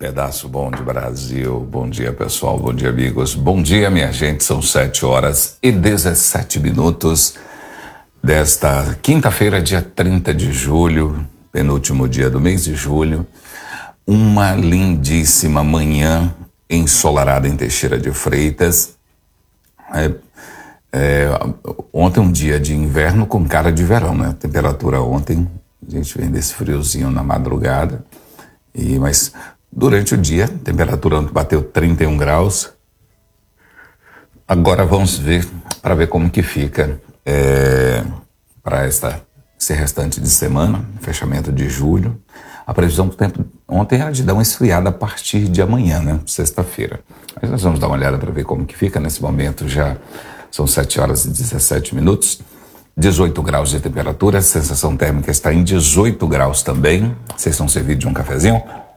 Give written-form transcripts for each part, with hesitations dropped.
Pedaço bom de Brasil. Bom dia, pessoal. Bom dia, amigos. Bom dia, minha gente. São 7h17 desta quinta-feira, dia 30 de julho, penúltimo dia do mês de julho. Uma lindíssima manhã ensolarada em Teixeira de Freitas. Ontem um dia de inverno com cara de verão, né? A temperatura ontem, a gente vem desse friozinho na madrugada, mas durante o dia, a temperatura ontem bateu 31 graus. Agora vamos ver, para ver como que fica para esse restante de semana, fechamento de julho. A previsão do tempo ontem era de dar uma esfriada a partir de amanhã, né? Sexta-feira. Mas nós vamos dar uma olhada para ver como que fica. Nesse momento já são 7h17. 18 graus de temperatura, a sensação térmica está em 18 graus também. Vocês estão servidos de um cafezinho?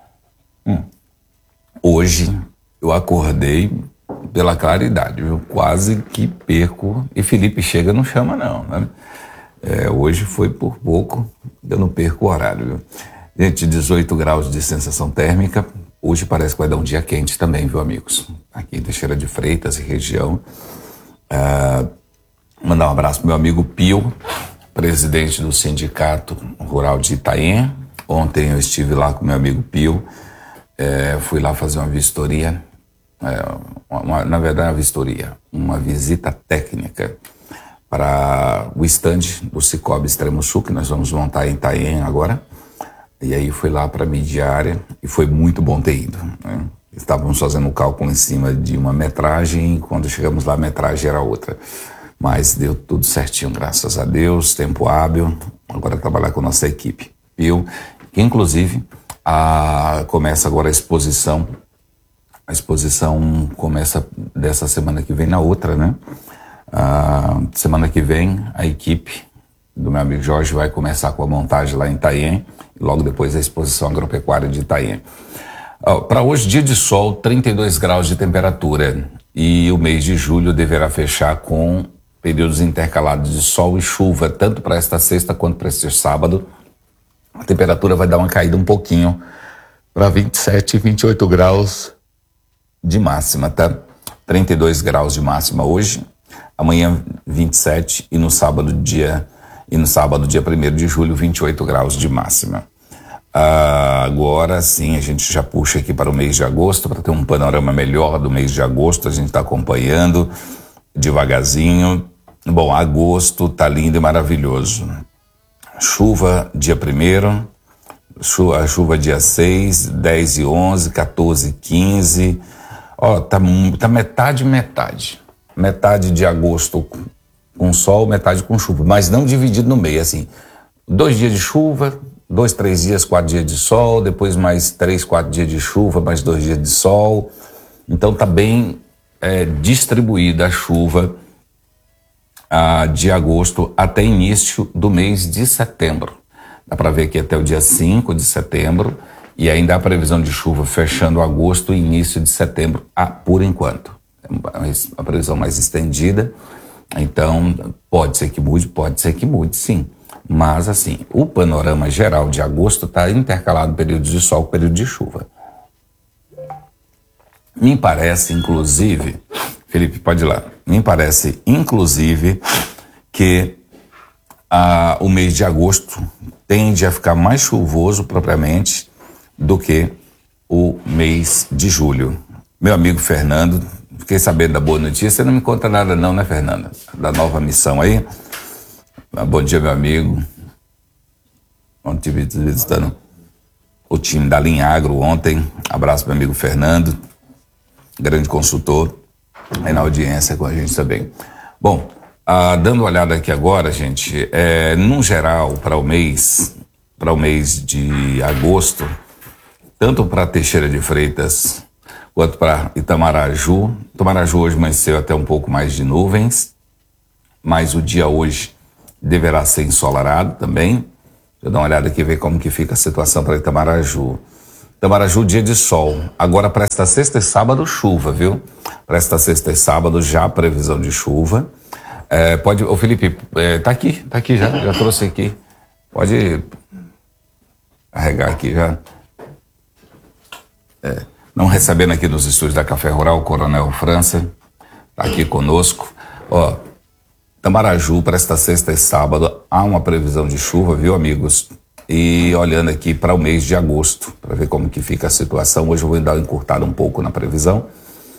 Hoje eu acordei pela claridade, viu? Quase que perco. E Felipe chega, não chama não, né? Hoje foi por pouco, eu não perco o horário, viu? Gente, 18 graus de sensação térmica. Hoje parece que vai dar um dia quente também, viu, amigos? Aqui em Teixeira de Freitas e região. Mandar um abraço pro meu amigo Pio, presidente do Sindicato Rural de Itaém. Ontem eu estive lá com meu amigo Pio. Fui lá fazer uma vistoria, na verdade uma visita técnica para o estande do Cicobi Extremo Sul, que nós vamos montar em Itaém agora. E aí fui lá para medir a área e foi muito bom ter ido, né? Estávamos fazendo um cálculo em cima de uma metragem e quando chegamos lá a metragem era outra. Mas deu tudo certinho, graças a Deus, tempo hábil. Agora trabalhar com a nossa equipe. Pio, que inclusive começa agora a exposição. A exposição começa dessa semana que vem na outra, né? Semana que vem a equipe do meu amigo Jorge vai começar com a montagem lá em Itaém e logo depois a exposição agropecuária de Itaém. Para hoje, dia de sol, 32 graus de temperatura e o mês de julho deverá fechar com períodos intercalados de sol e chuva, tanto para esta sexta quanto para este sábado. A temperatura vai dar uma caída um pouquinho para 27 e 28 graus de máxima, tá? 32 graus de máxima hoje, amanhã 27 e no sábado, dia 1º de julho, 28 graus de máxima. Agora sim, a gente já puxa aqui para o mês de agosto, para ter um panorama melhor do mês de agosto, a gente está acompanhando devagarzinho. Bom, agosto tá lindo e maravilhoso. Chuva dia 1º, a chuva dia 6, 10 e 11, 14 e 15. Tá metade. Metade de agosto com sol, metade com chuva, mas não dividido no meio, assim. 2 dias de chuva, 2, 3 dias, 4 dias de sol, depois mais 3, 4 dias de chuva, mais 2 dias de sol. Então tá bem distribuída a chuva de agosto até início do mês de setembro. Dá para ver aqui até o dia 5 de setembro e ainda há previsão de chuva fechando agosto e início de setembro, por enquanto. É a previsão mais estendida, então pode ser que mude, sim. Mas assim, o panorama geral de agosto está intercalado períodos de sol com período de chuva. Me parece, inclusive, Felipe, pode ir lá. Me parece, inclusive, que o mês de agosto tende a ficar mais chuvoso propriamente do que o mês de julho. Meu amigo Fernando, fiquei sabendo da boa notícia. Você não me conta nada não, né, Fernanda? Da nova missão aí. Bom dia, meu amigo. Ontem estive visitando o time da Linha Agro ontem. Abraço, meu amigo Fernando, grande consultor, aí na audiência com a gente também. Bom, dando uma olhada aqui agora, gente, no geral, para o mês de agosto, tanto para Teixeira de Freitas quanto para Itamaraju. Itamaraju hoje amanheceu até um pouco mais de nuvens, mas o dia hoje deverá ser ensolarado também. Deixa eu dar uma olhada aqui e ver como que fica a situação para Itamaraju. Itamaraju, dia de sol. Agora para esta sexta e sábado, chuva, viu? Para esta sexta e sábado, já a previsão de chuva. Ô Felipe, tá aqui já trouxe aqui. Pode carregar aqui já. Não recebendo aqui nos estúdios da Café Rural o Coronel França, tá aqui conosco. Ó, Tamaraju, para esta sexta e sábado, há uma previsão de chuva, viu, amigos? E olhando aqui para o mês de agosto, para ver como que fica a situação. Hoje eu vou dar uma encurtada um pouco na previsão.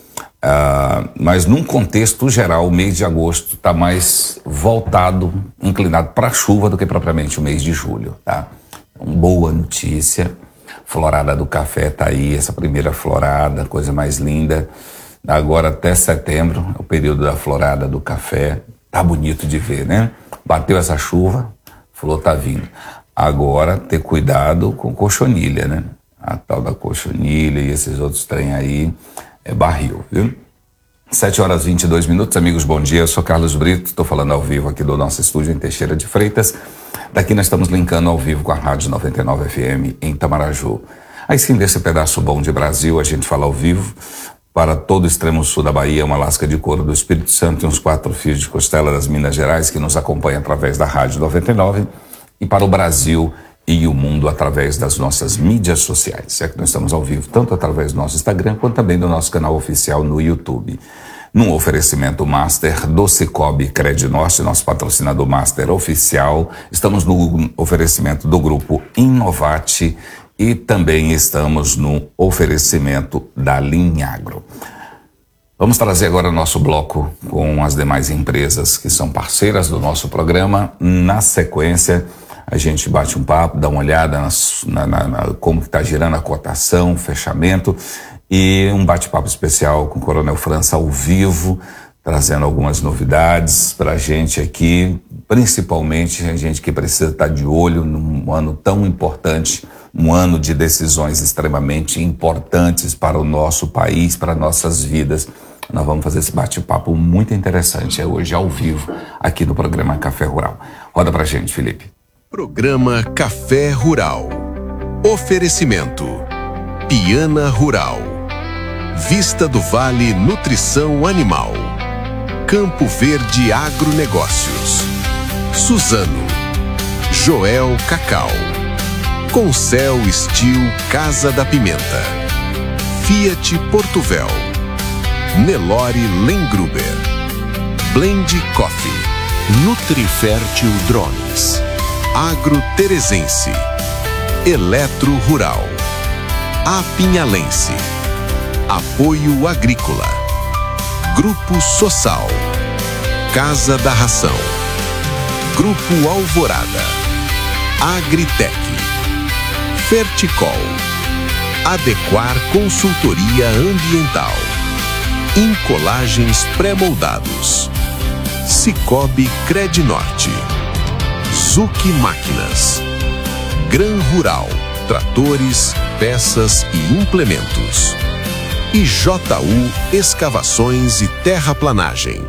Mas num contexto geral, o mês de agosto está mais voltado, inclinado para a chuva do que propriamente o mês de julho, tá? Então, boa notícia. Florada do café tá aí, essa primeira florada, coisa mais linda. Agora até setembro, é o período da florada do café. Tá bonito de ver, né? Bateu essa chuva, flor tá vindo. Agora, ter cuidado com cochonilha, né? A tal da cochonilha e esses outros trem aí é barril, viu? 7h22, amigos, bom dia. Eu sou Carlos Brito, estou falando ao vivo aqui do nosso estúdio em Teixeira de Freitas. Daqui nós estamos linkando ao vivo com a Rádio 99 FM em Tamaraju. Aí sim, desse pedaço bom de Brasil, a gente fala ao vivo para todo o extremo sul da Bahia, uma lasca de couro do Espírito Santo e uns 4 fios de costela das Minas Gerais, que nos acompanham através da Rádio 99, e para o Brasil e o mundo através das nossas mídias sociais. É que nós estamos ao vivo tanto através do nosso Instagram quanto também do nosso canal oficial no YouTube. Num oferecimento master do Cicobi Credinorte, nosso patrocinador master oficial. Estamos no oferecimento do grupo Inovate e também estamos no oferecimento da Linhagro. Vamos trazer agora o nosso bloco com as demais empresas que são parceiras do nosso programa. Na sequência, a gente bate um papo, dá uma olhada como está girando a cotação, fechamento, e um bate-papo especial com o Coronel França ao vivo, trazendo algumas novidades para a gente aqui, principalmente a gente que precisa estar de olho num ano tão importante, um ano de decisões extremamente importantes para o nosso país, para nossas vidas. Nós vamos fazer esse bate-papo muito interessante, hoje ao vivo, aqui no programa Café Rural. Roda pra gente, Felipe. Programa Café Rural. Oferecimento Piana Rural, Vista do Vale Nutrição Animal, Campo Verde Agronegócios, Suzano, Joel Cacau, Concel Steel Casa da Pimenta, Fiat Portuvel, Nelore Lengruber, Blend Coffee, Nutrifértil Drones, Agro Teresense, Eletro Rural, Apinhalense, Apoio Agrícola, Grupo Sossal, Casa da Ração, Grupo Alvorada, Agritec, Ferticol, Adequar Consultoria Ambiental, Incolagens Pré-moldados, Cicobi Credinorte, Zuc Máquinas, Gran Rural, tratores, peças e implementos, e JU Escavações e Terraplanagem.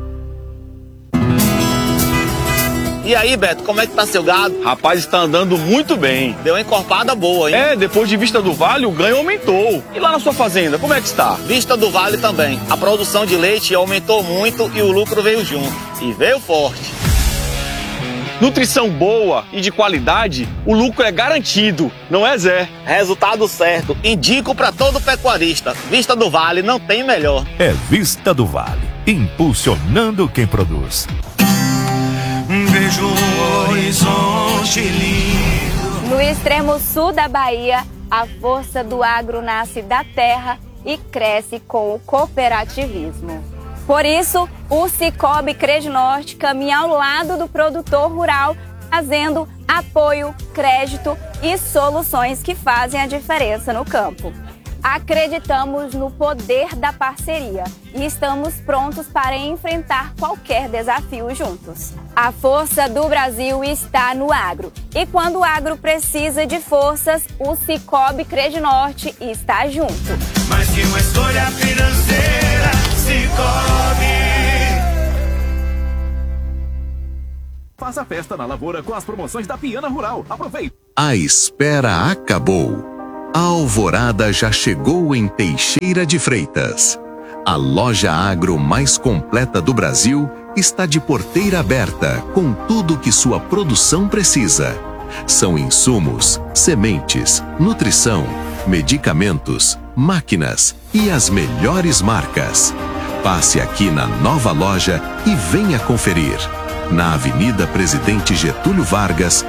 E aí, Beto, como é que tá seu gado? Rapaz, está andando muito bem. Deu uma encorpada boa, hein? Depois de Vista do Vale, o ganho aumentou. E lá na sua fazenda, como é que está? Vista do Vale também. A produção de leite aumentou muito e o lucro veio junto. E veio forte. Nutrição boa e de qualidade, o lucro é garantido, não é, Zé? Resultado certo. Indico para todo pecuarista. Vista do Vale não tem melhor. É Vista do Vale, impulsionando quem produz. Vejo um horizonte lindo. No extremo sul da Bahia, a força do agro nasce da terra e cresce com o cooperativismo. Por isso, o Cicobi Credinorte caminha ao lado do produtor rural, trazendo apoio, crédito e soluções que fazem a diferença no campo. Acreditamos no poder da parceria e estamos prontos para enfrentar qualquer desafio juntos. A força do Brasil está no agro. E quando o agro precisa de forças, o Cicobi Credinorte está junto. Mais que uma escolha financeira, Cicobi. Faça a festa na lavoura com as promoções da Piana Rural. Aproveite! A espera acabou. A alvorada já chegou em Teixeira de Freitas. A loja agro mais completa do Brasil está de porteira aberta com tudo que sua produção precisa. São insumos, sementes, nutrição, medicamentos, máquinas e as melhores marcas. Passe aqui na nova loja e venha conferir. Na Avenida Presidente Getúlio Vargas,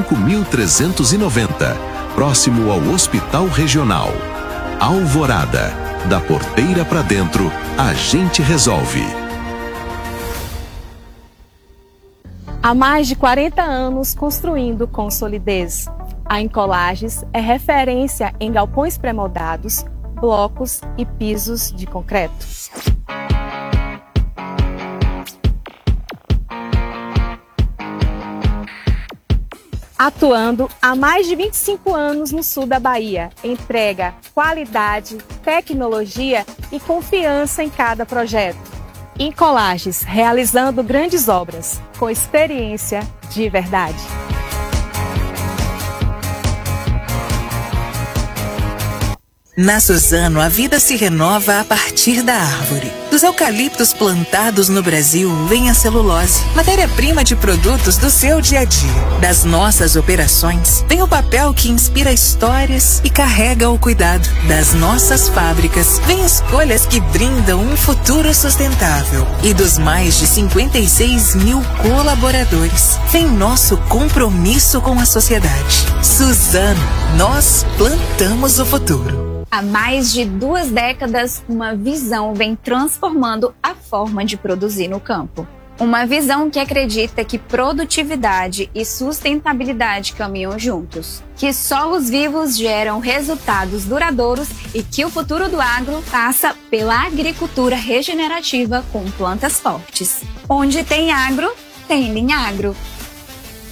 5390, próximo ao Hospital Regional. Alvorada, da porteira para dentro, a gente resolve. Há mais de 40 anos construindo com solidez. A Encolages é referência em galpões pré-moldados, blocos e pisos de concreto. Atuando há mais de 25 anos no sul da Bahia, entrega qualidade, tecnologia e confiança em cada projeto. Encolages, realizando grandes obras, com experiência de verdade. Na Suzano, a vida se renova a partir da árvore. Dos eucaliptos plantados no Brasil vem a celulose, matéria-prima de produtos do seu dia a dia. Das nossas operações vem o papel que inspira histórias e carrega o cuidado. Das nossas fábricas vem escolhas que brindam um futuro sustentável. E dos mais de 56 mil colaboradores vem nosso compromisso com a sociedade. Suzano, nós plantamos o futuro. Há mais de 2 décadas, uma visão vem transformando a forma de produzir no campo. Uma visão que acredita que produtividade e sustentabilidade caminham juntos, que solos vivos geram resultados duradouros e que o futuro do agro passa pela agricultura regenerativa com plantas fortes. Onde tem agro, tem Linhagro.